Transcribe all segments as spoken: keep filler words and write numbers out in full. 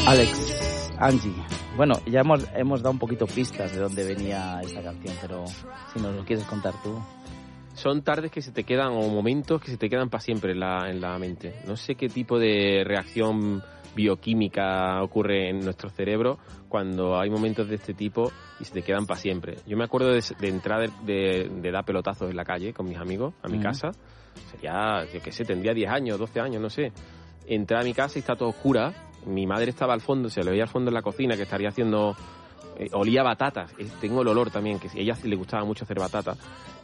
Alex, Angie. Bueno, ya hemos, hemos dado un poquito pistas de dónde venía esta canción, pero si nos lo quieres contar tú. Son tardes que se te quedan, o momentos que se te quedan para siempre en la, en la mente. No sé qué tipo de reacción bioquímica ocurre en nuestro cerebro cuando hay momentos de este tipo y se te quedan para siempre. Yo me acuerdo de, de entrar de, de, de dar pelotazos en la calle con mis amigos a mi mm. casa. Sería, yo qué sé, tendría diez años, doce años, no sé. Entré a mi casa y está todo oscura. Mi madre estaba al fondo, se le veía al fondo en la cocina que estaría haciendo... Eh, olía batatas. Eh, tengo el olor también, que a ella le gustaba mucho hacer batata.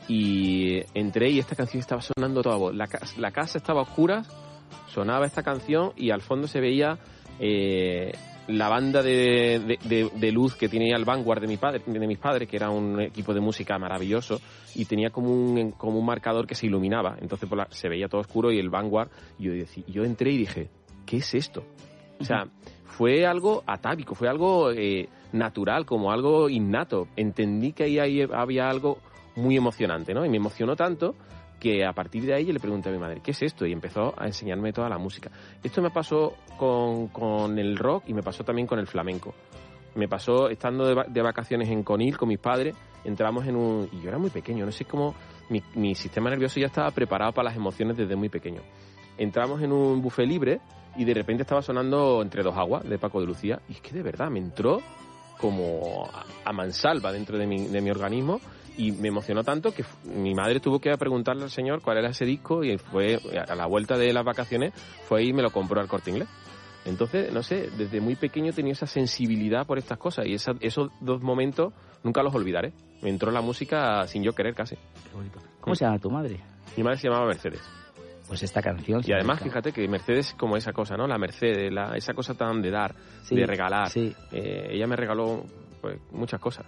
Y entré y esta canción estaba sonando a toda voz. La, la casa estaba oscura, sonaba esta canción y al fondo se veía eh, la banda de, de, de, de luz que tenía el Vanguard de, mi padre, de mis padres, que era un equipo de música maravilloso, y tenía como un, como un marcador que se iluminaba. Entonces pues, la, se veía todo oscuro y el Vanguard, y yo, decí, yo entré y dije, ¿qué es esto? O sea, fue algo atávico, fue algo eh, natural, como algo innato. Entendí que ahí, ahí había algo muy emocionante, ¿no? Y me emocionó tanto que a partir de ahí yo le pregunté a mi madre, ¿qué es esto? Y empezó a enseñarme toda la música. Esto me pasó con, con el rock y me pasó también con el flamenco. Me pasó estando de, de vacaciones en Conil con mis padres, entramos en un... Y yo era muy pequeño, no sé cómo... Mi, mi sistema nervioso ya estaba preparado para las emociones desde muy pequeño. Entramos en un buffet libre y de repente estaba sonando Entre dos aguas de Paco de Lucía y es que de verdad me entró como a, a mansalva dentro de mi, de mi organismo y me emocionó tanto que mi madre tuvo que preguntarle al señor cuál era ese disco y fue a la vuelta de las vacaciones fue y me lo compró al Corte Inglés. Entonces, no sé, desde muy pequeño tenía esa sensibilidad por estas cosas y esa, esos dos momentos nunca los olvidaré. Me entró la música sin yo querer casi. Qué bonito. ¿Cómo se llama tu madre? Mi madre se llamaba Mercedes. Pues esta canción... Y además, fíjate que Mercedes es como esa cosa, ¿no? La Mercedes, la, esa cosa tan de dar, sí, de regalar. Sí. Eh, ella me regaló pues muchas cosas.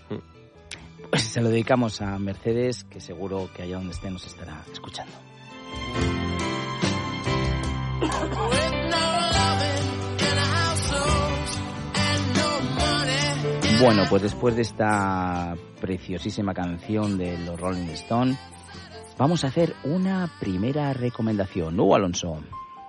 Mm. Pues se lo dedicamos a Mercedes, que seguro que allá donde esté nos estará escuchando. Bueno, pues después de esta preciosísima canción de los Rolling Stones, vamos a hacer una primera recomendación. ¿No, Alonso?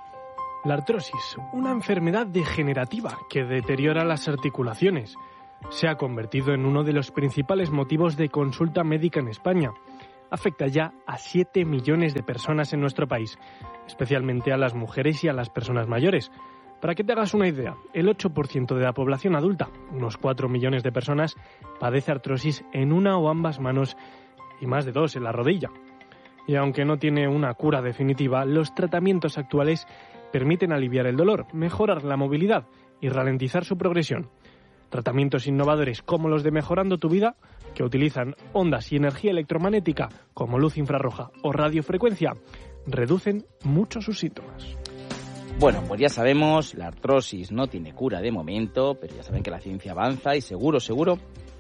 La artrosis, una enfermedad degenerativa que deteriora las articulaciones, se ha convertido en uno de los principales motivos de consulta médica en España. Afecta ya a siete millones de personas en nuestro país, especialmente a las mujeres y a las personas mayores. Para que te hagas una idea, el ocho por ciento de la población adulta, unos cuatro millones de personas, padece artrosis en una o ambas manos y más de dos en la rodilla. Y aunque no tiene una cura definitiva, los tratamientos actuales permiten aliviar el dolor, mejorar la movilidad y ralentizar su progresión. Tratamientos innovadores como los de Mejorando tu Vida, que utilizan ondas y energía electromagnética como luz infrarroja o radiofrecuencia, reducen mucho sus síntomas. Bueno, pues ya sabemos, la artrosis no tiene cura de momento, pero ya saben que la ciencia avanza y seguro, seguro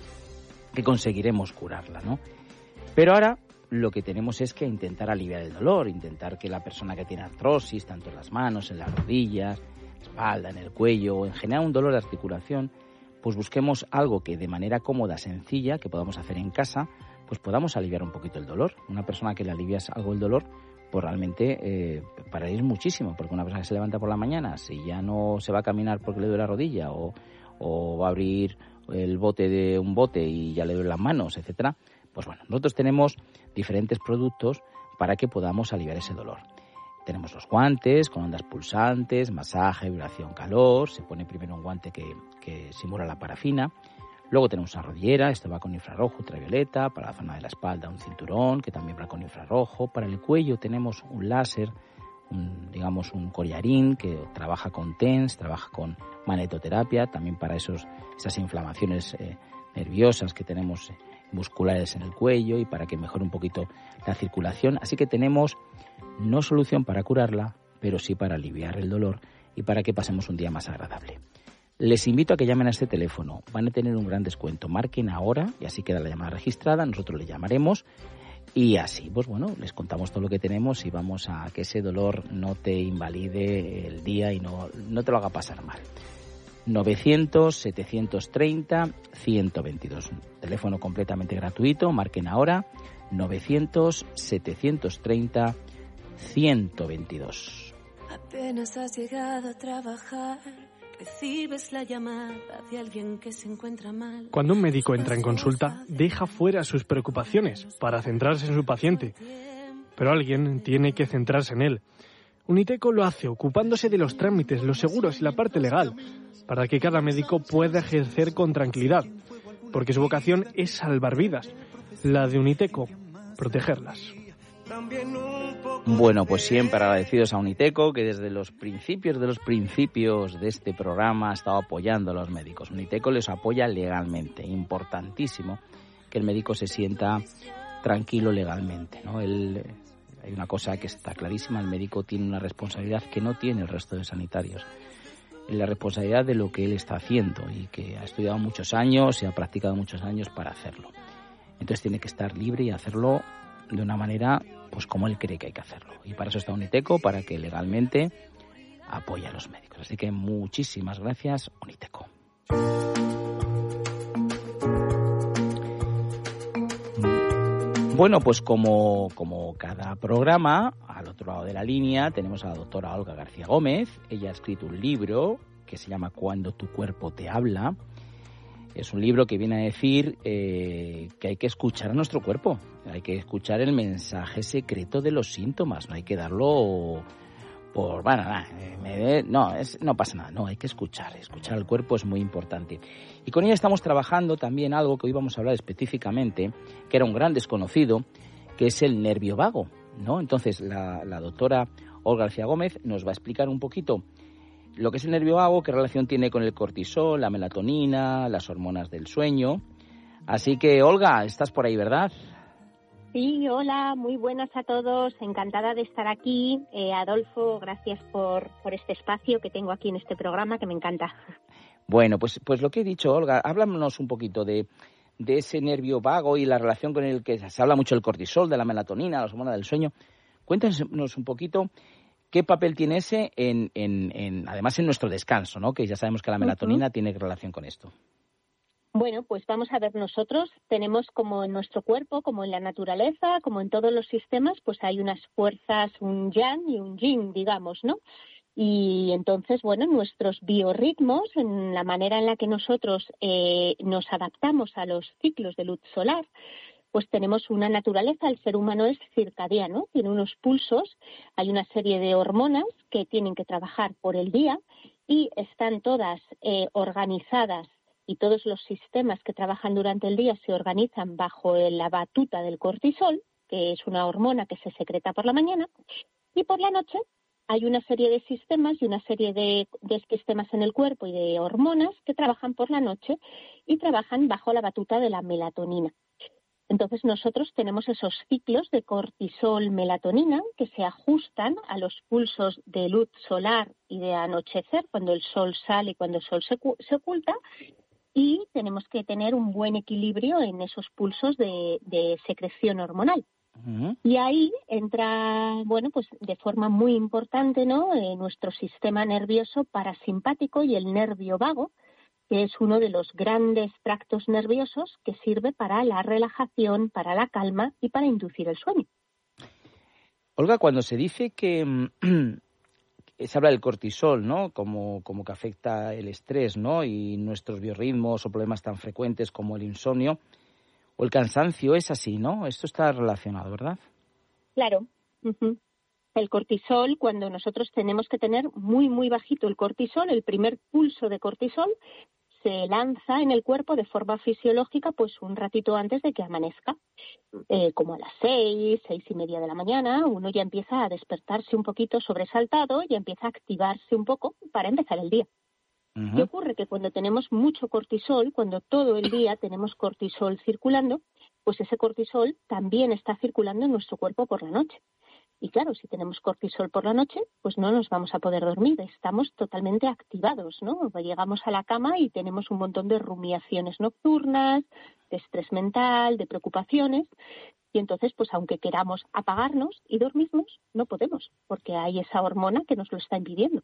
que conseguiremos curarla, ¿no? Pero ahora lo que tenemos es que intentar aliviar el dolor, intentar que la persona que tiene artrosis, tanto en las manos, en las rodillas, espalda, en el cuello, o en general un dolor de articulación, pues busquemos algo que de manera cómoda, sencilla, que podamos hacer en casa, pues podamos aliviar un poquito el dolor. Una persona que le alivias algo el dolor, pues realmente eh, para él es muchísimo, porque una persona que se levanta por la mañana, si ya no se va a caminar porque le duele la rodilla o, o va a abrir el bote de un bote y ya le duelen las manos, etcétera, pues bueno, nosotros tenemos diferentes productos para que podamos aliviar ese dolor. Tenemos los guantes con ondas pulsantes, masaje, vibración, calor. Se pone primero un guante que, que simula la parafina. Luego tenemos una rodillera, esto va con infrarrojo, ultravioleta. Para la zona de la espalda un cinturón que también va con infrarrojo. Para el cuello tenemos un láser, un, digamos un collarín que trabaja con T E N S, trabaja con magnetoterapia. También para esos, esas inflamaciones eh, nerviosas que tenemos eh, musculares en el cuello y para que mejore un poquito la circulación. Así que tenemos no solución para curarla, pero sí para aliviar el dolor y para que pasemos un día más agradable. Les invito a que llamen a este teléfono. Van a tener un gran descuento. Marquen ahora y así queda la llamada registrada. Nosotros le llamaremos y así, pues bueno, les contamos todo lo que tenemos y vamos a que ese dolor no te invalide el día y no, no te lo haga pasar mal. novecientos, setecientos treinta, ciento veintidós. Teléfono completamente gratuito. Marquen ahora novecientos, setecientos treinta, ciento veintidós. Apenas has llegado a trabajar, Recibes la llamada de alguien que se encuentra mal. Cuando un médico entra en consulta, deja fuera sus preocupaciones para centrarse en su paciente. Pero alguien tiene que centrarse en él. Uniteco lo hace ocupándose de los trámites, los seguros y la parte legal, para que cada médico pueda ejercer con tranquilidad, porque su vocación es salvar vidas. La de Uniteco, protegerlas. Bueno, pues siempre agradecidos a Uniteco, que desde los principios de los principios de este programa ha estado apoyando a los médicos. Uniteco les apoya legalmente, importantísimo que el médico se sienta tranquilo legalmente, ¿no? Él, hay una cosa que está clarísima, el médico tiene una responsabilidad que no tiene el resto de sanitarios. La responsabilidad de lo que él está haciendo y que ha estudiado muchos años y ha practicado muchos años para hacerlo. Entonces tiene que estar libre y hacerlo de una manera pues como él cree que hay que hacerlo. Y para eso está Uniteco, para que legalmente apoye a los médicos. Así que muchísimas gracias, Uniteco. Bueno, pues como, como cada programa, al otro lado de la línea tenemos a la doctora Olga García Gómez. Ella ha escrito un libro que se llama Cuando tu cuerpo te habla. Es un libro que viene a decir eh, que hay que escuchar a nuestro cuerpo, hay que escuchar el mensaje secreto de los síntomas, no hay que darlo por, bueno, nada, me, no, es, no pasa nada, no, hay que escuchar, escuchar al cuerpo es muy importante. Y con ella estamos trabajando también algo que hoy vamos a hablar específicamente, que era un gran desconocido, que es el nervio vago, ¿no? Entonces la, la doctora Olga García Gómez nos va a explicar un poquito lo que es el nervio vago, qué relación tiene con el cortisol, la melatonina, las hormonas del sueño. Así que, Olga, estás por ahí, ¿verdad? Sí, hola, muy buenas a todos. Encantada de estar aquí. Eh, Adolfo, gracias por, por este espacio que tengo aquí en este programa, que me encanta. Bueno, pues, pues lo que he dicho, Olga, háblanos un poquito de, de ese nervio vago y la relación con el que se habla mucho del cortisol, de la melatonina, las hormonas del sueño. Cuéntanos un poquito ¿qué papel tiene ese, en, en, en, además en nuestro descanso, ¿no? Que ya sabemos que la melatonina uh-huh. tiene relación con esto. Bueno, pues vamos a ver, nosotros tenemos como en nuestro cuerpo, como en la naturaleza, como en todos los sistemas, pues hay unas fuerzas, un yang y un yin, digamos, ¿no? Y entonces, bueno, nuestros biorritmos, en la manera en la que nosotros eh, nos adaptamos a los ciclos de luz solar, pues tenemos una naturaleza, el ser humano es circadiano, tiene unos pulsos, hay una serie de hormonas que tienen que trabajar por el día y están todas eh, organizadas y todos los sistemas que trabajan durante el día se organizan bajo la batuta del cortisol, que es una hormona que se secreta por la mañana, y por la noche hay una serie de sistemas y una serie de, de sistemas en el cuerpo y de hormonas que trabajan por la noche y trabajan bajo la batuta de la melatonina. Entonces nosotros tenemos esos ciclos de cortisol-melatonina que se ajustan a los pulsos de luz solar y de anochecer, cuando el sol sale y cuando el sol se, se oculta, y tenemos que tener un buen equilibrio en esos pulsos de, de secreción hormonal. Uh-huh. Y ahí entra, bueno, pues de forma muy importante, ¿no?, eh, nuestro sistema nervioso parasimpático y el nervio vago, que es uno de los grandes tractos nerviosos que sirve para la relajación, para la calma y para inducir el sueño. Olga, cuando se dice que se habla del cortisol, ¿no?, como, como que afecta el estrés, ¿no?, y nuestros biorritmos o problemas tan frecuentes como el insomnio o el cansancio, es así, ¿no? Esto está relacionado, ¿verdad? Claro. Uh-huh. El cortisol, cuando nosotros tenemos que tener muy, muy bajito el cortisol, el primer pulso de cortisol se lanza en el cuerpo de forma fisiológica pues un ratito antes de que amanezca, eh, como a las seis, seis y media de la mañana, uno ya empieza a despertarse un poquito sobresaltado y empieza a activarse un poco para empezar el día. Uh-huh. ¿Qué ocurre? Que cuando tenemos mucho cortisol, cuando todo el día tenemos cortisol circulando, pues ese cortisol también está circulando en nuestro cuerpo por la noche. Y claro, si tenemos cortisol por la noche, pues no nos vamos a poder dormir, estamos totalmente activados, ¿no? Llegamos a la cama y tenemos un montón de rumiaciones nocturnas, de estrés mental, de preocupaciones, y entonces, pues aunque queramos apagarnos y dormirnos, no podemos, porque hay esa hormona que nos lo está impidiendo.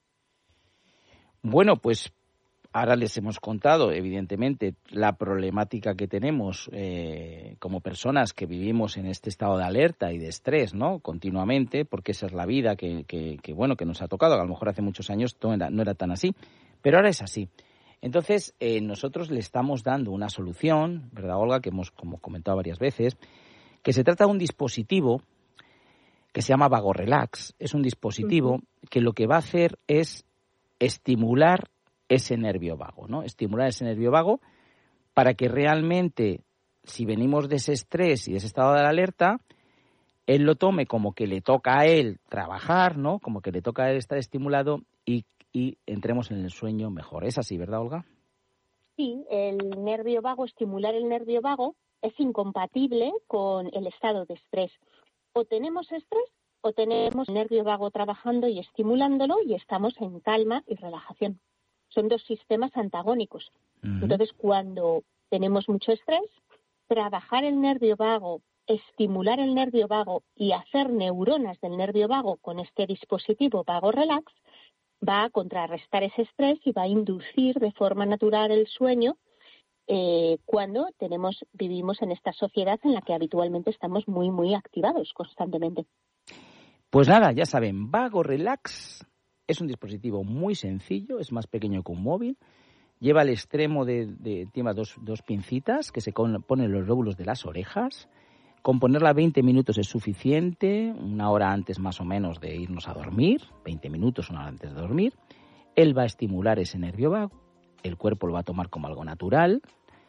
Bueno, pues ahora les hemos contado, evidentemente, la problemática que tenemos eh, como personas que vivimos en este estado de alerta y de estrés, ¿no?, continuamente, porque esa es la vida que, que, que bueno, que nos ha tocado. A lo mejor hace muchos años no era, no era tan así, Pero ahora es así. Entonces, eh, nosotros le estamos dando una solución, ¿verdad, Olga?, que hemos como comentado varias veces, que se trata de un dispositivo que se llama VagoRelax. Es un dispositivo uh-huh. que lo que va a hacer es estimular ese nervio vago, ¿no? Estimular ese nervio vago para que realmente, si venimos de ese estrés y de ese estado de alerta, él lo tome como que le toca a él trabajar, ¿no? Como que le toca a él estar estimulado y, y entremos en el sueño mejor. ¿Es así, verdad, Olga? Sí, el nervio vago, estimular el nervio vago es incompatible con el estado de estrés. O tenemos estrés o tenemos el nervio vago trabajando y estimulándolo y estamos en calma y relajación. Son dos sistemas antagónicos. Uh-huh. Entonces, cuando tenemos mucho estrés, trabajar el nervio vago, estimular el nervio vago y hacer neuronas del nervio vago con este dispositivo VagoRelax va a contrarrestar ese estrés y va a inducir de forma natural el sueño eh, cuando tenemos vivimos en esta sociedad en la que habitualmente estamos muy, muy activados constantemente. Pues nada, ya saben, VagoRelax es un dispositivo muy sencillo, es más pequeño que un móvil, lleva al extremo de, de tiene dos, dos pincitas que se ponen en los lóbulos de las orejas. Con ponerla veinte minutos es suficiente, una hora antes más o menos de irnos a dormir, veinte minutos, una hora antes de dormir. Él va a estimular ese nervio vago, el cuerpo lo va a tomar como algo natural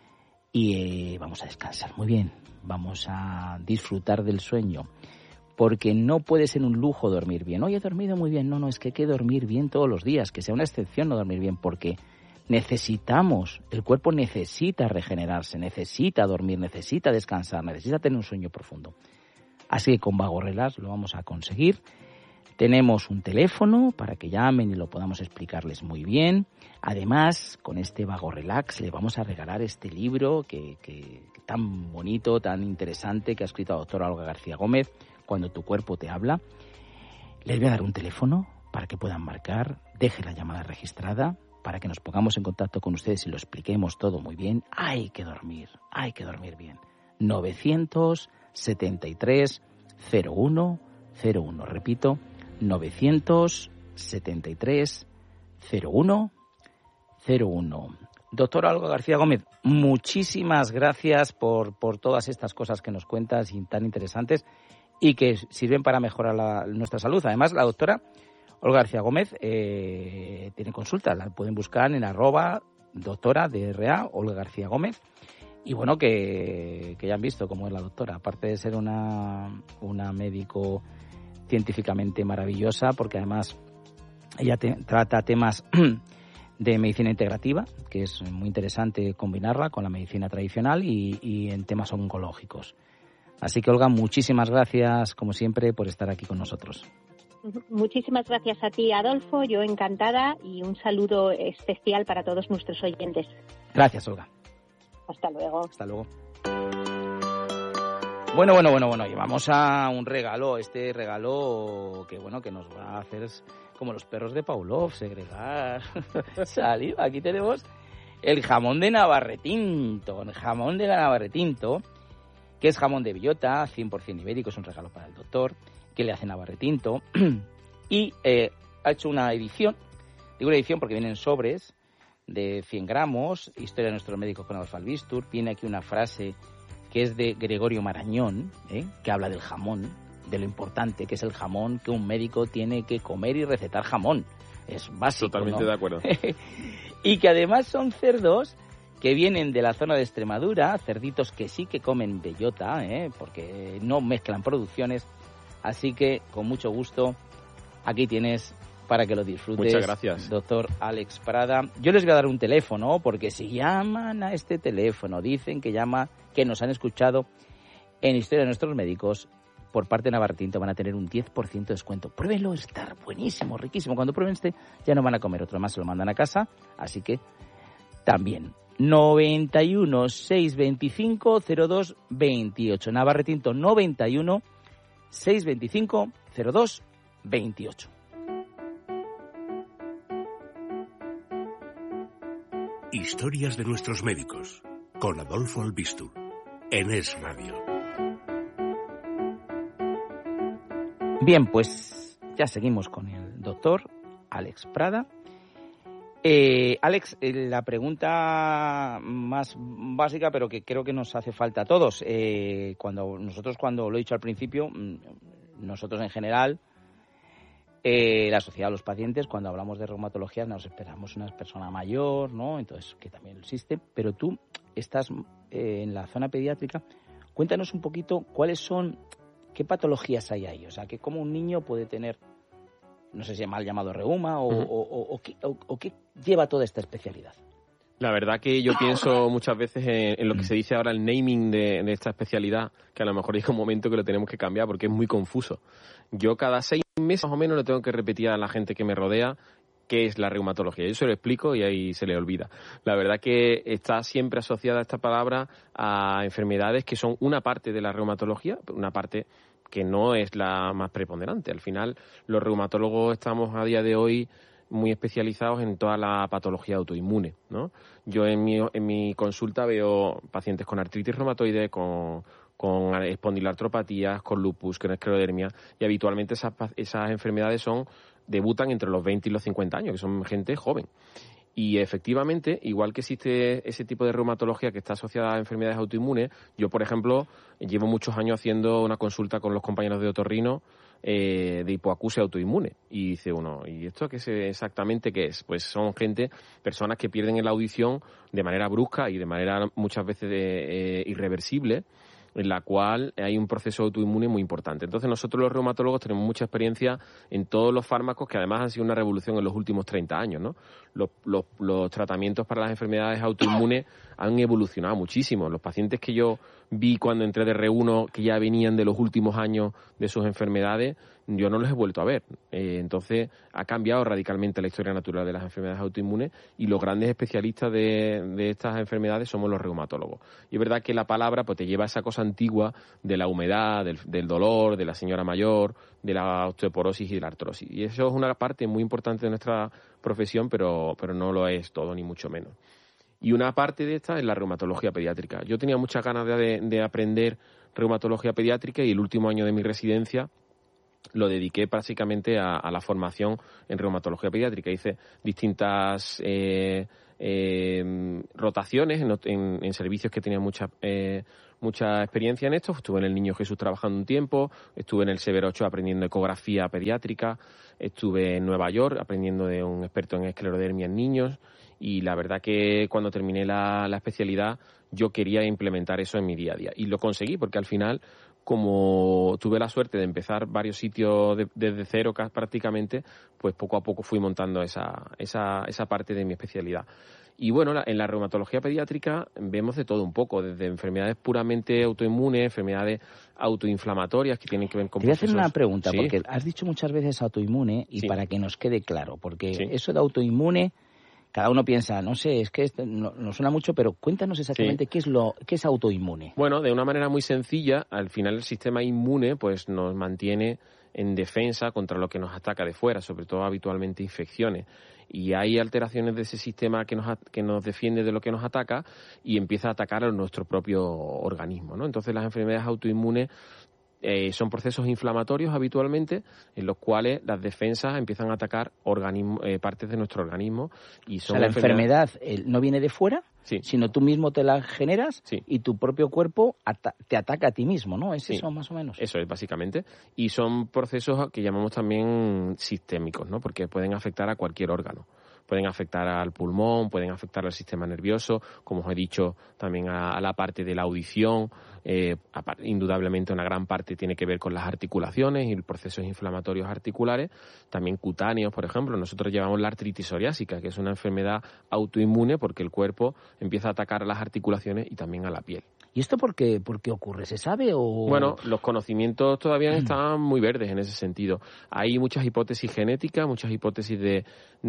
y eh, vamos a descansar muy bien, vamos a disfrutar del sueño. Porque no puede ser un lujo dormir bien. Hoy he dormido muy bien. No, no, es que hay que dormir bien todos los días, que sea una excepción no dormir bien, porque necesitamos, el cuerpo necesita regenerarse, necesita dormir, necesita descansar, necesita tener un sueño profundo. Así que con VagoRelax lo vamos a conseguir. Tenemos un teléfono para que llamen y lo podamos explicarles muy bien. Además, con este VagoRelax le vamos a regalar este libro que, que, que tan bonito, tan interesante, que ha escrito la doctora Olga García Gómez, Cuando tu cuerpo te habla. Les voy a dar un teléfono para que puedan marcar, deje la llamada registrada, para que nos pongamos en contacto con ustedes y lo expliquemos todo muy bien. Hay que dormir, hay que dormir bien. novecientos setenta y tres cero uno cero uno, repito, novecientos setenta y tres cero uno cero uno. Doctora Olga García Gómez, muchísimas gracias por, por todas estas cosas que nos cuentas y tan interesantes y que sirven para mejorar la, nuestra salud. Además, la doctora Olga García Gómez eh, tiene consulta, la pueden buscar en arroba doctora D R A Olga García Gómez. Y bueno, que, que ya han visto cómo es la doctora, aparte de ser una, una médico científicamente maravillosa, porque además ella te, trata temas de medicina integrativa, que es muy interesante combinarla con la medicina tradicional y, y en temas oncológicos. Así que, Olga, muchísimas gracias, como siempre, por estar aquí con nosotros. Muchísimas gracias a ti, Adolfo. Yo encantada y un saludo especial para todos nuestros oyentes. Gracias, Olga. Hasta luego. Hasta luego. Bueno, bueno, bueno, bueno. Llevamos a un regalo. Este regalo que, bueno, que nos va a hacer como los perros de Pavlov, segregar saliva. Aquí tenemos el jamón de Navarretinto. El jamón de Navarretinto, que es jamón de bellota, cien por ciento ibérico, es un regalo para el doctor, que le hace Navarretinto, y eh, ha hecho una edición, digo una edición porque vienen sobres de cien gramos, historia de nuestros médicos con Adolfo Albistur, viene aquí una frase que es de Gregorio Marañón, ¿eh? que habla del jamón, de lo importante que es el jamón, que un médico tiene que comer y recetar jamón, es básico, totalmente, ¿no? De acuerdo. Y que además son cerdos que vienen de la zona de Extremadura, cerditos que sí que comen bellota, ¿eh? porque no mezclan producciones. Así que, con mucho gusto, aquí tienes para que lo disfrutes. Muchas gracias. Doctor Alex Prada. Yo les voy a dar un teléfono, porque si llaman a este teléfono, dicen que llama, que nos han escuchado en Historia de Nuestros Médicos, por parte de Navarretinto van a tener un diez por ciento de descuento. Pruébenlo, está buenísimo, riquísimo. Cuando prueben este, ya no van a comer otro más, se lo mandan a casa. Así que, también. noventa y uno, seiscientos veinticinco, cero dos veintiocho. Navarretinto noventa y uno, seiscientos veinticinco, cero dos veintiocho. Historias de nuestros médicos, con Adolfo Albistur, en Es Radio. Bien, pues ya seguimos con el doctor Alex Prada. Eh, Alex, eh, la pregunta más básica, pero que creo que nos hace falta a todos. Eh, cuando nosotros, cuando lo he dicho al principio, nosotros en general, eh, la sociedad, los pacientes, cuando hablamos de reumatología nos esperamos una persona mayor, ¿no? Entonces, que también existe. Pero tú estás eh, en la zona pediátrica. Cuéntanos un poquito cuáles son, qué patologías hay ahí. O sea, que cómo un niño puede tener, no sé si mal llamado reuma o, uh-huh. o, o, o, qué, o, o qué lleva toda esta especialidad. La verdad que yo pienso muchas veces en, en lo que se dice ahora el naming de, de esta especialidad, que a lo mejor llega un momento que lo tenemos que cambiar porque es muy confuso. Yo cada seis meses más o menos le tengo que repetir a la gente que me rodea qué es la reumatología. Yo se lo explico y ahí se le olvida. La verdad que está siempre asociada esta palabra a enfermedades que son una parte de la reumatología, una parte que no es la más preponderante. Al final, los reumatólogos estamos a día de hoy muy especializados en toda la patología autoinmune, ¿no? Yo en mi, en mi consulta veo pacientes con artritis reumatoide, con, con espondiloartropatías, con lupus, con esclerodermia, y habitualmente esas, esas enfermedades son debutan entre los veinte y los cincuenta años, que son gente joven. Y efectivamente, igual que existe ese tipo de reumatología que está asociada a enfermedades autoinmunes, yo, por ejemplo, llevo muchos años haciendo una consulta con los compañeros de otorrino eh, de hipoacusia autoinmune. Y dice uno, ¿y esto qué es exactamente qué es? Pues son gente, personas que pierden la audición de manera brusca y de manera muchas veces de, eh, irreversible, en la cual hay un proceso autoinmune muy importante. Entonces nosotros los reumatólogos tenemos mucha experiencia en todos los fármacos que además han sido una revolución en los últimos treinta años, ¿no? Los, los, los tratamientos para las enfermedades autoinmunes han evolucionado muchísimo. Los pacientes que yo vi cuando entré de R uno, que ya venían de los últimos años de sus enfermedades, yo no los he vuelto a ver. Eh, entonces ha cambiado radicalmente la historia natural de las enfermedades autoinmunes y los grandes especialistas de, de estas enfermedades somos los reumatólogos. Y es verdad que la palabra pues te lleva a esa cosa antigua de la humedad, del, del dolor, de la señora mayor, de la osteoporosis y de la artrosis. Y eso es una parte muy importante de nuestra profesión, pero, pero no lo es todo, ni mucho menos. Y una parte de esta es la reumatología pediátrica. Yo tenía muchas ganas de, de aprender reumatología pediátrica y el último año de mi residencia lo dediqué básicamente a, a la formación en reumatología pediátrica. Hice distintas eh, eh, rotaciones en, en, en servicios que tenían mucha, eh, mucha experiencia en esto. Estuve en el Niño Jesús trabajando un tiempo, estuve en el Severo Ochoa aprendiendo ecografía pediátrica, estuve en Nueva York aprendiendo de un experto en esclerodermia en niños. Y la verdad que cuando terminé la, la especialidad yo quería implementar eso en mi día a día. Y lo conseguí porque al final, como tuve la suerte de empezar varios sitios de, desde cero prácticamente, pues poco a poco fui montando esa, esa, esa parte de mi especialidad. Y bueno, la, en la reumatología pediátrica vemos de todo un poco, desde enfermedades puramente autoinmunes, enfermedades autoinflamatorias que tienen que ver con... Te voy a hacer procesos... una pregunta, ¿Sí? porque has dicho muchas veces autoinmune y Sí. para que nos quede claro, porque Sí. eso de autoinmune... Cada uno piensa, no sé, es que esto no, no suena mucho, pero cuéntanos exactamente sí. qué es lo qué es autoinmune. Bueno, de una manera muy sencilla, al final el sistema inmune pues nos mantiene en defensa contra lo que nos ataca de fuera, sobre todo habitualmente infecciones. Y hay alteraciones de ese sistema que nos, que nos defiende de lo que nos ataca y empieza a atacar a nuestro propio organismo, ¿no? Entonces las enfermedades autoinmunes Eh, son procesos inflamatorios habitualmente en los cuales las defensas empiezan a atacar organismo, eh, partes de nuestro organismo. Y son o sea, la enfermedad eh, no viene de fuera, sí. sino tú mismo te la generas sí. y tu propio cuerpo ata- te ataca a ti mismo, ¿no? ¿Es sí. eso más o menos? Eso es, básicamente. Y son procesos que llamamos también sistémicos, ¿no? Porque pueden afectar a cualquier órgano. Pueden afectar al pulmón, pueden afectar al sistema nervioso, como os he dicho, también a, a la parte de la audición. Eh, indudablemente una gran parte tiene que ver con las articulaciones y procesos inflamatorios articulares, también cutáneos, por ejemplo. Nosotros llevamos la artritis psoriásica, que es una enfermedad autoinmune porque el cuerpo empieza a atacar a las articulaciones y también a la piel. ¿Y esto por qué, por qué ocurre? ¿Se sabe o...? Bueno, los conocimientos todavía están muy verdes en ese sentido. Hay muchas hipótesis genéticas, muchas hipótesis de,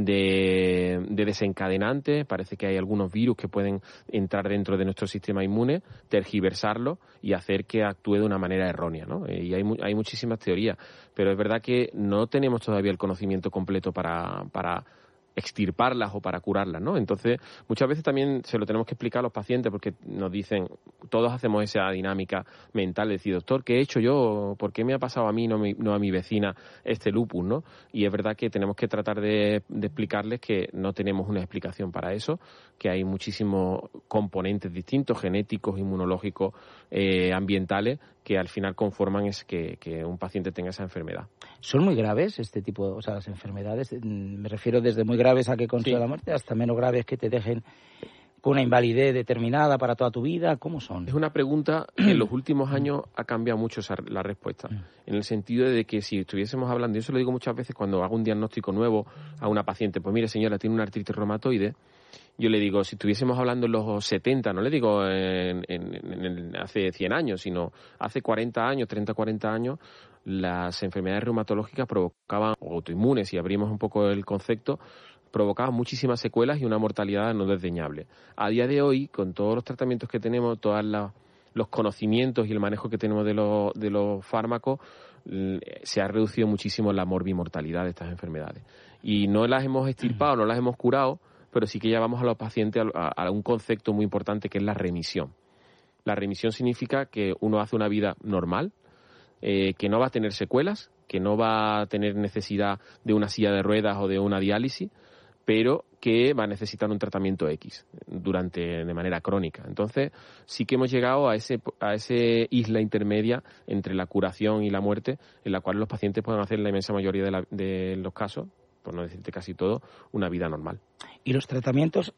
de, de desencadenantes. Parece que hay algunos virus que pueden entrar dentro de nuestro sistema inmune, tergiversarlo y hacer que actúe de una manera errónea, ¿no? Y hay, hay muchísimas teorías, pero es verdad que no tenemos todavía el conocimiento completo para... para extirparlas o para curarlas, ¿no? Entonces, muchas veces también se lo tenemos que explicar a los pacientes porque nos dicen, todos hacemos esa dinámica mental de decir, doctor, ¿qué he hecho yo? ¿Por qué me ha pasado a mí, no, mi, no a mi vecina, este lupus, ¿no? Y es verdad que tenemos que tratar de, de explicarles que no tenemos una explicación para eso, que hay muchísimos componentes distintos, genéticos, inmunológicos, eh, ambientales, que al final conforman es que, que un paciente tenga esa enfermedad. ¿Son muy graves este tipo, o sea, las enfermedades? Me refiero desde muy graves a que consiga sí. la muerte hasta menos graves que te dejen con una invalidez determinada para toda tu vida. ¿Cómo son? Es una pregunta que en los últimos años ha cambiado mucho esa, la respuesta, en el sentido de que si estuviésemos hablando, yo se lo digo muchas veces cuando hago un diagnóstico nuevo a una paciente, pues mire señora, tiene una artritis reumatoide. Yo le digo, si estuviésemos hablando en los setenta, no le digo en, en, en, en hace cien años, sino hace cuarenta años, treinta, cuarenta años, las enfermedades reumatológicas provocaban, o autoinmunes, si abrimos un poco el concepto, provocaban muchísimas secuelas y una mortalidad no desdeñable. A día de hoy, con todos los tratamientos que tenemos, todos los conocimientos y el manejo que tenemos de los, de los fármacos, se ha reducido muchísimo la morbimortalidad de estas enfermedades. Y no las hemos extirpado, no las hemos curado, pero sí que llevamos a los pacientes a, a un concepto muy importante que es la remisión. La remisión significa que uno hace una vida normal, eh, que no va a tener secuelas, que no va a tener necesidad de una silla de ruedas o de una diálisis, pero que va a necesitar un tratamiento X durante de manera crónica. Entonces, sí que hemos llegado a ese a ese isla intermedia entre la curación y la muerte, en la cual los pacientes pueden hacer la inmensa mayoría de, la, de los casos, por no decirte casi todo, una vida normal. Y los tratamientos,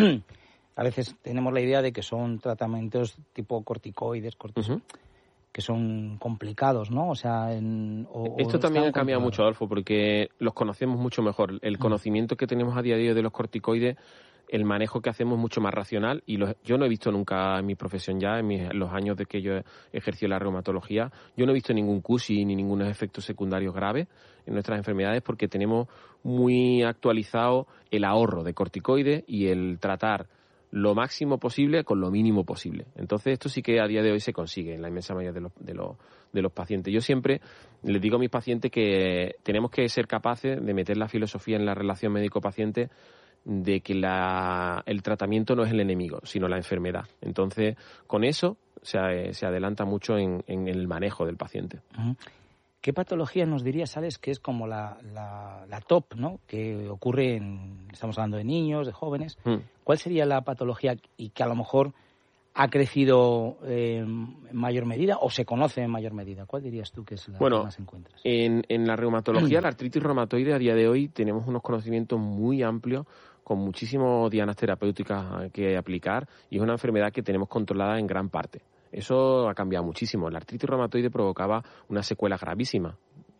a veces tenemos la idea de que son tratamientos tipo corticoides, cortis, uh-huh. que son complicados, ¿no? O sea, en, o, esto también ha cambiado mucho, Adolfo, porque los conocemos mucho mejor. El conocimiento que tenemos a día de hoy de los corticoides, el manejo que hacemos es mucho más racional, y los, yo no he visto nunca en mi profesión ya, en, mis, en los años de que yo ejercí la reumatología, yo no he visto ningún C U S I ni ningunos efectos secundarios graves en nuestras enfermedades, porque tenemos muy actualizado el ahorro de corticoides y el tratar lo máximo posible con lo mínimo posible. Entonces, esto sí que a día de hoy se consigue en la inmensa mayoría de los, de los, de los pacientes. Yo siempre les digo a mis pacientes que tenemos que ser capaces de meter la filosofía en la relación médico-paciente, de que la, el tratamiento no es el enemigo, sino la enfermedad. Entonces, con eso se, se adelanta mucho en, en el manejo del paciente. Uh-huh. ¿Qué patología nos dirías, Alex, que es como la, la, la top, ¿no? Que ocurre en, estamos hablando de niños, de jóvenes. Mm. ¿Cuál sería la patología y que a lo mejor ha crecido eh, en mayor medida o se conoce en mayor medida? ¿Cuál dirías tú que es la bueno, que más encuentras? En, en la reumatología, la artritis reumatoide, a día de hoy tenemos unos conocimientos muy amplios, con muchísimas dianas terapéuticas que aplicar, y es una enfermedad que tenemos controlada en gran parte. Eso ha cambiado muchísimo. La artritis reumatoide provocaba una secuela gravísima.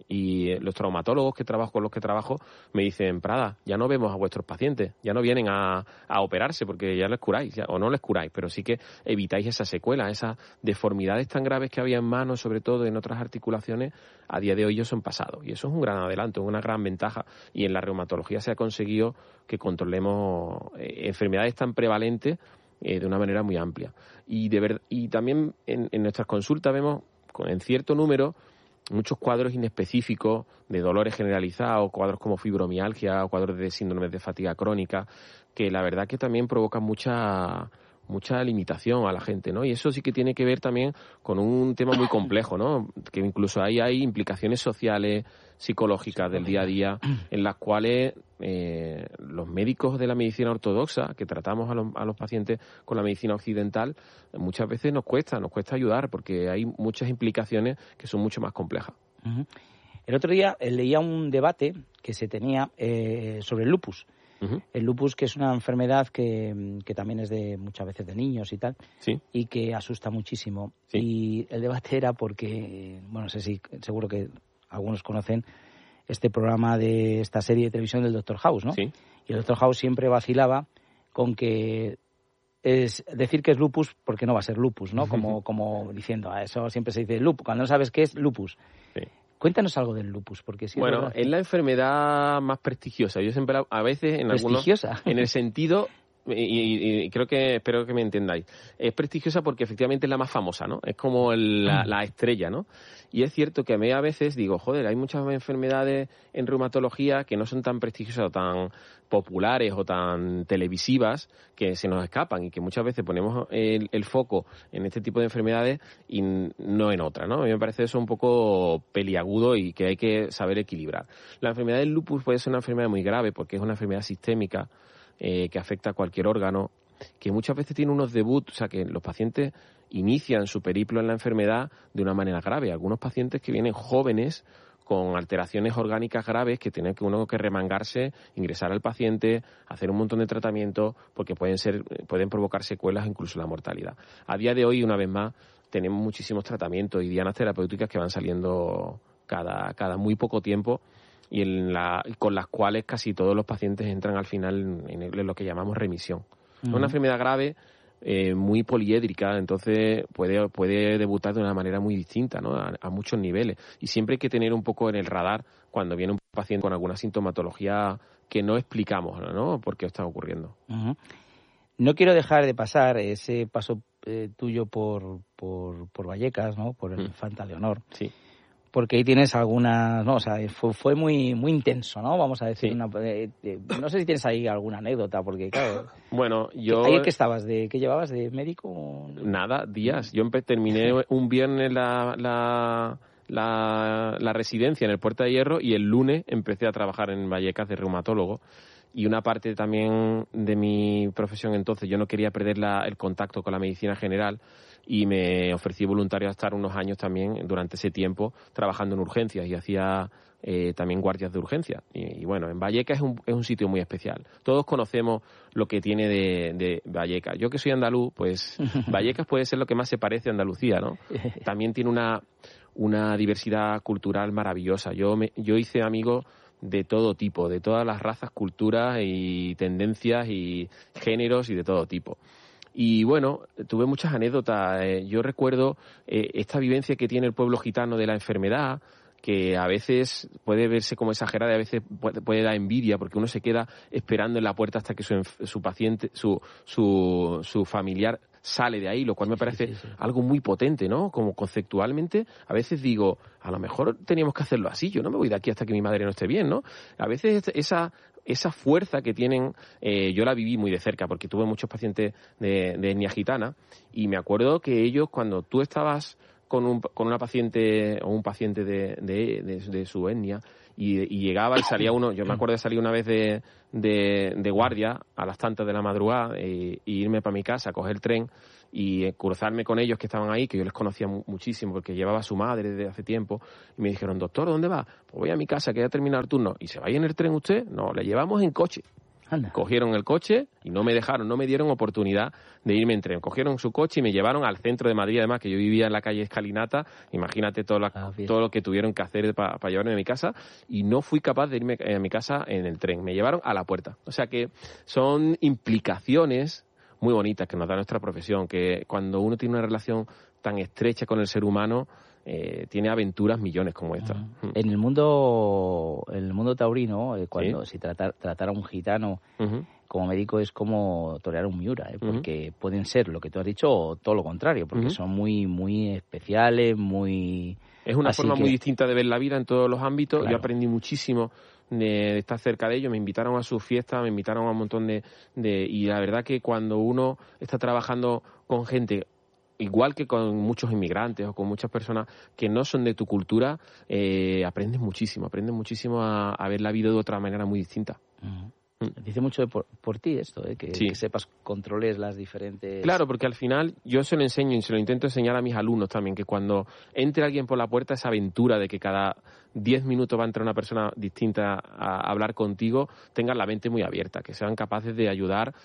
Y los traumatólogos que trabajo con los que trabajo me dicen, Prada, ya no vemos a vuestros pacientes, ya no vienen a, a operarse porque ya les curáis, ya, o no les curáis, pero sí que evitáis esa secuela, esas deformidades tan graves que había en manos, sobre todo en otras articulaciones, a día de hoy ellos son pasados. Y eso es un gran adelanto, una gran ventaja. Y en la reumatología se ha conseguido que controlemos eh, enfermedades tan prevalentes eh, de una manera muy amplia. Y, de ver, y también en, en nuestras consultas vemos, en cierto número, muchos cuadros inespecíficos de dolores generalizados, cuadros como fibromialgia o cuadros de síndromes de fatiga crónica, que la verdad que también provocan mucha mucha limitación a la gente, ¿no? Y eso sí que tiene que ver también con un tema muy complejo, ¿no? Que incluso ahí hay implicaciones sociales, psicológicas del día a día, en las cuales eh, los médicos de la medicina ortodoxa, que tratamos a los, a los pacientes con la medicina occidental, muchas veces nos cuesta, nos cuesta ayudar, porque hay muchas implicaciones que son mucho más complejas. Uh-huh. El otro día eh, leía un debate que se tenía eh, sobre el lupus. Uh-huh. El lupus, que es una enfermedad que, que también es de muchas veces de niños y tal, sí, y que asusta muchísimo. Sí. Y el debate era porque, bueno, no sé si seguro que algunos conocen este programa de esta serie de televisión del doctor House, ¿no? Sí. Y el doctor House siempre vacilaba con que es decir que es lupus porque no va a ser lupus, ¿no? Como, como diciendo, a eso siempre se dice lupus, cuando no sabes qué es lupus. Sí. Cuéntanos algo del lupus, porque sí. Bueno, es, es la enfermedad más prestigiosa. Yo siempre, a veces, en algunos, prestigiosa. en el sentido y, y, y creo que espero que me entendáis. Es prestigiosa porque efectivamente es la más famosa, ¿no? Es como el, la, la estrella, ¿no? Y es cierto que a mí a veces digo, joder, hay muchas enfermedades en reumatología que no son tan prestigiosas o tan populares o tan televisivas que se nos escapan y que muchas veces ponemos el, el foco en este tipo de enfermedades y no en otra, ¿no? A mí me parece eso un poco peliagudo y que hay que saber equilibrar. La enfermedad del lupus puede ser una enfermedad muy grave porque es una enfermedad sistémica eh, que afecta a cualquier órgano, que muchas veces tiene unos debuts, o sea, que los pacientes inician su periplo en la enfermedad de una manera grave. Algunos pacientes que vienen jóvenes con alteraciones orgánicas graves que tiene que uno que remangarse, ingresar al paciente, hacer un montón de tratamientos porque pueden ser, pueden provocar secuelas, incluso la mortalidad. A día de hoy, una vez más, tenemos muchísimos tratamientos y dianas terapéuticas que van saliendo cada, cada muy poco tiempo y en la, con las cuales casi todos los pacientes entran al final en, en lo que llamamos remisión. Uh-huh. Es una enfermedad grave, eh, muy poliédrica, entonces puede, puede debutar de una manera muy distinta, ¿no? A, a muchos niveles. Y siempre hay que tener un poco en el radar cuando viene un paciente con alguna sintomatología que no explicamos, ¿no? Por qué está ocurriendo. Uh-huh. No quiero dejar de pasar ese paso eh, tuyo por, por, por Vallecas, ¿no? Por el uh-huh. Infanta Leonor. Sí. Porque ahí tienes algunas, no, o sea, fue, fue muy muy intenso, ¿no? Vamos a decir, sí. una, eh, eh, no sé si tienes ahí alguna anécdota, porque claro. Bueno, yo. ¿Ayer qué estabas? ¿De qué llevabas? ¿De médico? Nada, días. Yo empe- terminé un viernes la, la, la, la residencia en el Puerta de Hierro y el lunes empecé a trabajar en Vallecas de reumatólogo. Y una parte también de mi profesión entonces, yo no quería perder la, el contacto con la medicina general y me ofrecí voluntario a estar unos años también durante ese tiempo trabajando en urgencias y hacía eh, también guardias de urgencia. Y, y bueno, en Vallecas es un, es un sitio muy especial. Todos conocemos lo que tiene de, de Vallecas. Yo que soy andaluz, pues Vallecas puede ser lo que más se parece a Andalucía, ¿no? También tiene una, una diversidad cultural maravillosa. Yo, me, yo hice amigos de todo tipo, de todas las razas, culturas y tendencias y géneros y de todo tipo. Y bueno, tuve muchas anécdotas. Eh, yo recuerdo eh, esta vivencia que tiene el pueblo gitano de la enfermedad, que a veces puede verse como exagerada y a veces puede, puede dar envidia porque uno se queda esperando en la puerta hasta que su, su paciente, su, su, su familiar sale de ahí, lo cual me parece sí, sí, sí. algo muy potente, ¿no? Como conceptualmente, a veces digo, a lo mejor teníamos que hacerlo así, yo no me voy de aquí hasta que mi madre no esté bien, ¿no? A veces esa esa fuerza que tienen, eh, yo la viví muy de cerca porque tuve muchos pacientes de, de etnia gitana y me acuerdo que ellos cuando tú estabas con un con una paciente o un paciente de, de, de, de su etnia y, y llegaba y salía uno, yo me acuerdo de salir una vez de, de, de guardia a las tantas de la madrugada y, y irme para mi casa, coger el tren y cruzarme con ellos que estaban ahí, que yo les conocía mu- muchísimo porque llevaba a su madre desde hace tiempo y me dijeron, doctor, ¿dónde va? Pues voy a mi casa que ya ha terminado el turno. ¿Y se va en el tren usted? No, le llevamos en coche. Anda. Cogieron el coche y no me dejaron, no me dieron oportunidad de irme en tren. Cogieron su coche y me llevaron al centro de Madrid, además que yo vivía en la calle Escalinata. Imagínate todo, la, ah, todo lo que tuvieron que hacer para pa llevarme a mi casa y no fui capaz de irme a mi casa en el tren. Me llevaron a la puerta. O sea que son implicaciones muy bonitas que nos da nuestra profesión, que cuando uno tiene una relación tan estrecha con el ser humano, Eh, tiene aventuras millones como esta. Uh-huh. En el mundo en el mundo taurino, eh, cuando ¿Sí? si tratar, tratar a un gitano uh-huh. como médico es como torear un miura, ¿eh? porque uh-huh. pueden ser lo que tú has dicho o todo lo contrario, porque uh-huh. son muy muy especiales, muy... Es una Así forma que... muy distinta de ver la vida en todos los ámbitos. Claro. Yo aprendí muchísimo de, de estar cerca de ellos, me invitaron a sus fiestas, me invitaron a un montón de, de... Y la verdad que cuando uno está trabajando con gente... igual que con muchos inmigrantes o con muchas personas que no son de tu cultura, eh, aprendes muchísimo, aprendes muchísimo a, a ver la vida de otra manera muy distinta. Uh-huh. Mm. Dice mucho de por, por ti esto, ¿eh? que, sí. que sepas, controles las diferentes... Claro, porque al final yo se lo enseño y se lo intento enseñar a mis alumnos también, que cuando entre alguien por la puerta, esa aventura de que cada diez minutos va a entrar una persona distinta a hablar contigo, tengan la mente muy abierta, que sean capaces de ayudar,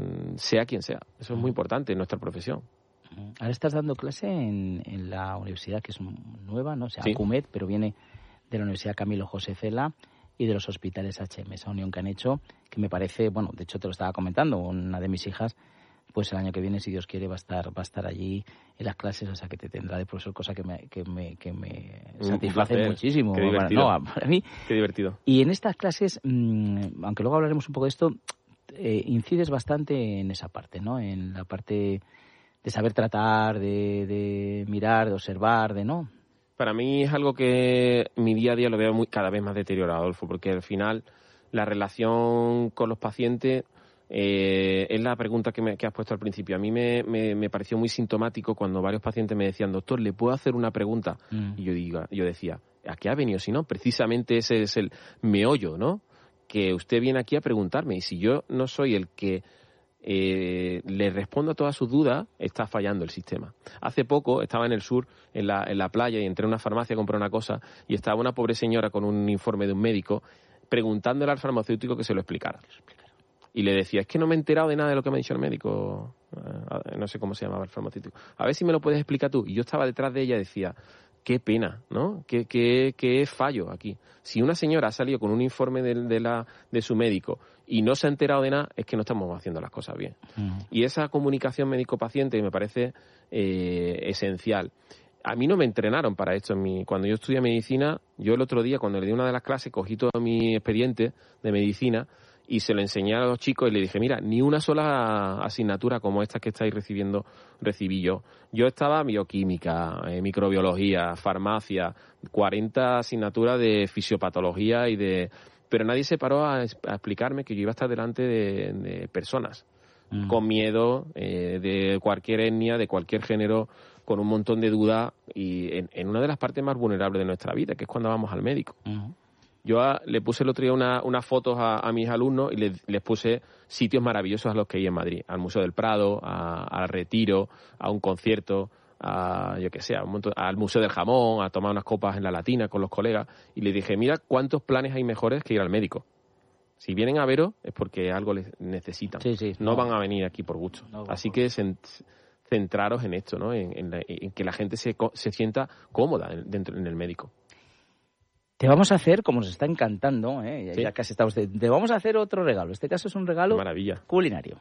sea quien sea. Eso es muy importante en nuestra profesión. Ahora estás dando clase en, en la universidad que es nueva, ¿no? O sea, sí. ACUMED, pero viene de la Universidad Camilo José Cela y de los hospitales H M, esa unión que han hecho, que me parece, bueno, de hecho te lo estaba comentando, una de mis hijas, pues el año que viene, si Dios quiere, va a estar va a estar allí en las clases, o sea, que te tendrá de profesor, cosa que me, que me, que me satisface placer. muchísimo. Qué divertido. Para, no, para mí. Qué divertido. Y en estas clases, mmm, aunque luego hablaremos un poco de esto, eh, incides bastante en esa parte, ¿no? En la parte de saber tratar, de, de mirar, de observar, de no. Para mí es algo que mi día a día lo veo muy, cada vez más deteriorado, Adolfo, porque al final la relación con los pacientes eh, es la pregunta que, me, que has puesto al principio. A mí me, me, me pareció muy sintomático cuando varios pacientes me decían, doctor, ¿le puedo hacer una pregunta? Mm. Y yo, diga, yo decía, ¿a qué ha venido si no? Precisamente ese es el meollo, ¿no? Que usted viene aquí a preguntarme y si yo no soy el que eh, le respondo a todas sus dudas, está fallando el sistema. Hace poco estaba en el sur, en la, en la playa, y entré a una farmacia a comprar una cosa y estaba una pobre señora con un informe de un médico preguntándole al farmacéutico que se lo explicara. Y le decía, es que no me he enterado de nada de lo que me ha dicho el médico, eh, no sé cómo se llamaba el farmacéutico. A ver si me lo puedes explicar tú. Y yo estaba detrás de ella y decía, qué pena, ¿no? Qué, qué, qué fallo aquí. Si una señora ha salido con un informe de, de, la, de su médico y no se ha enterado de nada, es que no estamos haciendo las cosas bien. Uh-huh. Y esa comunicación médico-paciente me parece eh, esencial. A mí no me entrenaron para esto. En mi, cuando yo estudié medicina, yo el otro día, cuando le di una de las clases, cogí todo mi expediente de medicina y se lo enseñé a los chicos y le dije, mira, ni una sola asignatura como esta que estáis recibiendo recibí yo. Yo estaba bioquímica, eh, microbiología, farmacia, cuarenta asignaturas de fisiopatología y de... Pero nadie se paró a, a explicarme que yo iba a estar delante de, de personas mm. con miedo, eh, de cualquier etnia, de cualquier género, con un montón de dudas y en, en una de las partes más vulnerables de nuestra vida, que es cuando vamos al médico. Mm. Yo a, le puse el otro día unas una fotos a, a mis alumnos y les, les puse sitios maravillosos a los que hay en Madrid. Al Museo del Prado, a, al Retiro, a un concierto, a, yo qué sé, a un montón, al Museo del Jamón, a tomar unas copas en la Latina con los colegas. Y les dije, mira cuántos planes hay mejores que ir al médico. Si vienen a veros es porque algo les necesitan. Sí, sí, no, no van a venir aquí por gusto. No, Así que cent, centraros en esto, ¿no? En, en, la, en que la gente se, se sienta cómoda dentro en el médico. Te vamos a hacer, como nos está encantando, ¿eh? ¿Sí? Ya casi está usted, te vamos a hacer otro regalo. Este caso es un regalo Maravilla. culinario.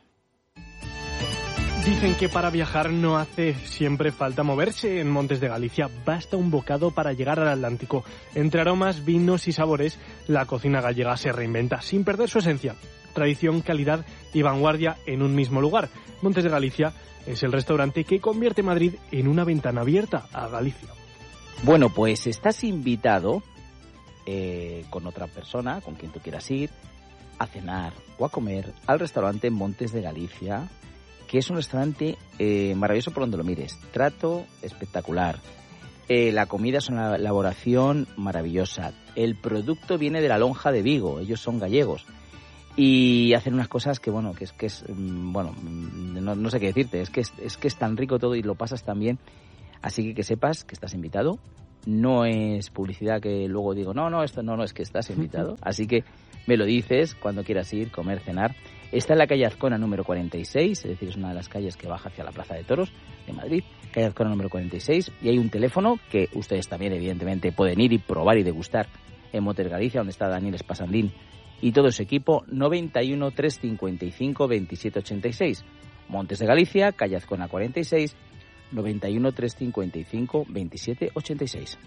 Dicen que para viajar no hace siempre falta moverse. En Montes de Galicia basta un bocado para llegar al Atlántico. Entre aromas, vinos y sabores, la cocina gallega se reinventa sin perder su esencia. Tradición, calidad y vanguardia en un mismo lugar. Montes de Galicia es el restaurante que convierte Madrid en una ventana abierta a Galicia. Bueno, pues estás invitado... Eh, con otra persona, con quien tú quieras ir, a cenar o a comer al restaurante Montes de Galicia, que es un restaurante eh, maravilloso por donde lo mires. Trato espectacular. Eh, la comida es una elaboración maravillosa. El producto viene de la lonja de Vigo, ellos son gallegos. Y hacen unas cosas que, bueno, que es que es, bueno, no, no sé qué decirte, es que es, es que es tan rico todo y lo pasas tan bien. Así que que sepas que estás invitado. No es publicidad que luego digo, no, no, esto no, no, es que estás invitado. Así que me lo dices cuando quieras ir, comer, cenar. Está en la calle Azcona número cuarenta y seis, es decir, es una de las calles que baja hacia la Plaza de Toros de Madrid. Calle Azcona número cuarenta y seis. Y hay un teléfono que ustedes también, evidentemente, pueden ir y probar y degustar en Montes Galicia, donde está Daniel Espasandín y todo su equipo, noventa y uno, trescientos cincuenta y cinco, veintisiete ochenta y seis. Montes de Galicia, calle Azcona cuarenta y seis, noventa y uno, trescientos cincuenta y cinco, veintisiete ochenta y seis.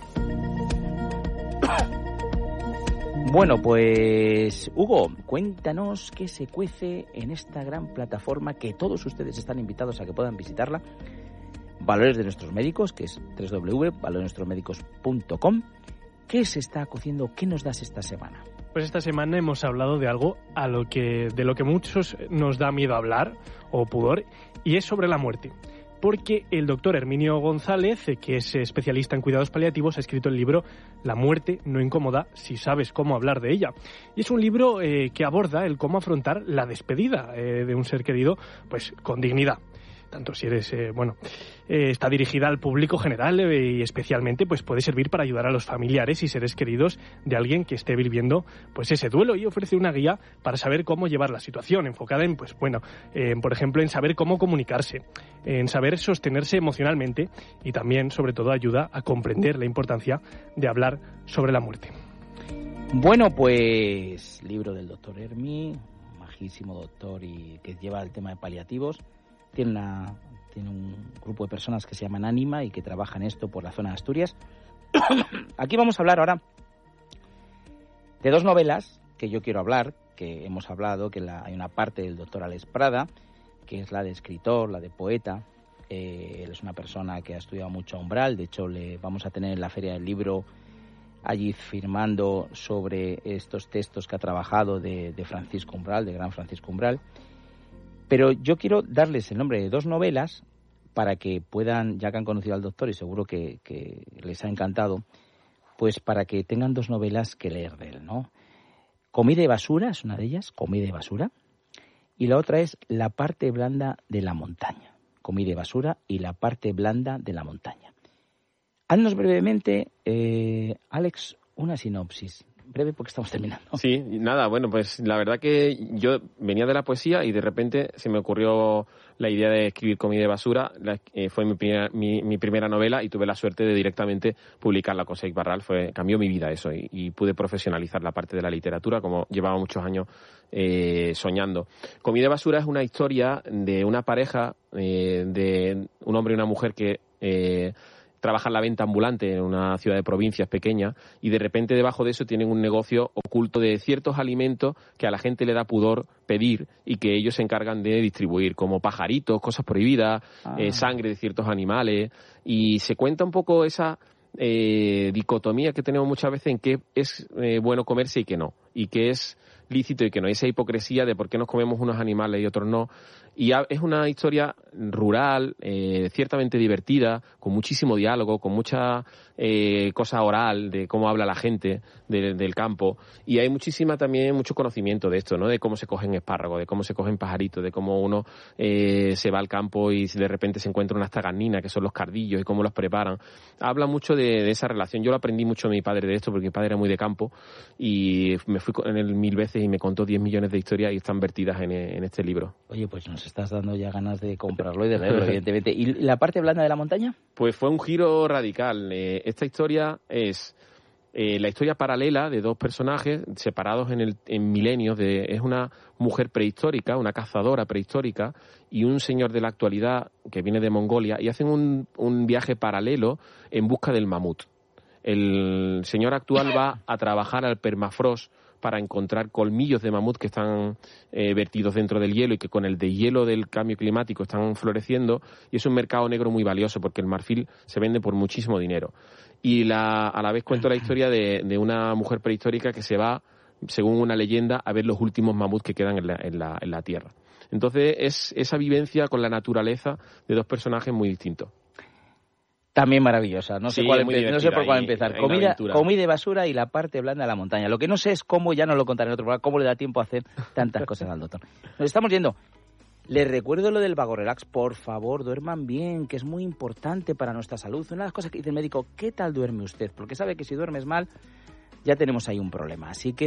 Bueno, pues Hugo, cuéntanos qué se cuece en esta gran plataforma que todos ustedes están invitados a que puedan visitarla. Valores de Nuestros Médicos, que es doble u doble u doble u punto valores de nuestros médicos punto com. ¿Qué se está cociendo? ¿Qué nos das esta semana? Pues esta semana hemos hablado de algo a lo que, de lo que muchos nos da miedo hablar o pudor, y es sobre la muerte. Porque el doctor Herminio González, que es especialista en cuidados paliativos, ha escrito el libro La muerte no incomoda si sabes cómo hablar de ella. Y es un libro eh, que aborda el cómo afrontar la despedida eh, de un ser querido, pues con dignidad. Tanto si eres, eh, bueno, eh, está dirigida al público general eh, y especialmente pues puede servir para ayudar a los familiares y seres queridos de alguien que esté viviendo pues ese duelo, y ofrece una guía para saber cómo llevar la situación, enfocada en, pues bueno, eh, por ejemplo, en saber cómo comunicarse, en saber sostenerse emocionalmente, y también, sobre todo, ayuda a comprender la importancia de hablar sobre la muerte. Bueno, pues libro del doctor Hermi, majísimo doctor y que lleva el tema de paliativos. Tiene, una, tiene un grupo de personas que se llaman Ánima y que trabajan esto por la zona de Asturias. Aquí vamos a hablar ahora de dos novelas que yo quiero hablar, que hemos hablado, que la, hay una parte del doctor Alex Prada, que es la de escritor, la de poeta. Eh, él es una persona que ha estudiado mucho a Umbral, de hecho le vamos a tener en la Feria del Libro allí firmando sobre estos textos que ha trabajado de, de Francisco Umbral, de gran Francisco Umbral. Pero yo quiero darles el nombre de dos novelas para que puedan, ya que han conocido al doctor y seguro que, que les ha encantado, pues para que tengan dos novelas que leer de él, ¿no? Comida y basura es una de ellas, Comida y basura, y la otra es La parte blanda de la montaña. Comida y basura y La parte blanda de la montaña. Haznos brevemente, eh, Alex, una sinopsis. Breve porque estamos terminando. Sí, nada, bueno, pues la verdad que yo venía de la poesía y de repente se me ocurrió la idea de escribir Comida y basura. La, eh, fue mi primera, mi, mi primera novela y tuve la suerte de directamente publicarla con Seix Barral. Fue, cambió mi vida eso y, y pude profesionalizar la parte de la literatura como llevaba muchos años eh, soñando. Comida y basura es una historia de una pareja, eh, de un hombre y una mujer que... Eh, trabajan la venta ambulante en una ciudad de provincias pequeña y de repente debajo de eso tienen un negocio oculto de ciertos alimentos que a la gente le da pudor pedir y que ellos se encargan de distribuir, como pajaritos, cosas prohibidas, ah. eh, sangre de ciertos animales, y se cuenta un poco esa eh, dicotomía que tenemos muchas veces en qué es eh, bueno comerse y qué no, y qué es lícito y que no, esa hipocresía de por qué nos comemos unos animales y otros no. Y es una historia rural, eh, ciertamente divertida, con muchísimo diálogo, con mucha eh, cosa oral de cómo habla la gente de, del campo. Y hay muchísima también, mucho conocimiento de esto, ¿no? De cómo se cogen espárragos, de cómo se cogen pajaritos, de cómo uno eh, se va al campo y de repente se encuentra unas taganinas, que son los cardillos, y cómo los preparan. Habla mucho de, de esa relación. Yo lo aprendí mucho de mi padre de esto, porque mi padre era muy de campo, y me fui con él mil veces y me contó diez millones de historias y están vertidas en, en este libro. Oye, pues nos estás dando ya ganas de comprarlo y de leerlo, evidentemente. ¿Y la parte blanda de la montaña? Pues fue un giro radical. Eh, esta historia es eh, la historia paralela de dos personajes separados en, el, en milenios. De, es una mujer prehistórica, una cazadora prehistórica, y un señor de la actualidad que viene de Mongolia, y hacen un, un viaje paralelo en busca del mamut. El señor actual va a trabajar al permafrost para encontrar colmillos de mamut que están eh, vertidos dentro del hielo y que con el deshielo del cambio climático están floreciendo, y es un mercado negro muy valioso porque el marfil se vende por muchísimo dinero. Y la, a la vez cuento la historia de, de una mujer prehistórica que se va, según una leyenda, a ver los últimos mamuts que quedan en la, en la, en la tierra. Entonces es esa vivencia con la naturaleza de dos personajes muy distintos. También maravillosa, no sé, sí, cuál empe- no sé por cuál empezar. Y, comida, comida y basura y La parte blanda de la montaña. Lo que no sé es cómo, ya no lo contaré en otro programa, cómo le da tiempo a hacer tantas cosas al doctor. Nos estamos yendo. Les recuerdo lo del Vago Relax, por favor, duerman bien, que es muy importante para nuestra salud. Una de las cosas que dice el médico, ¿qué tal duerme usted? Porque sabe que si duermes mal, ya tenemos ahí un problema. Así que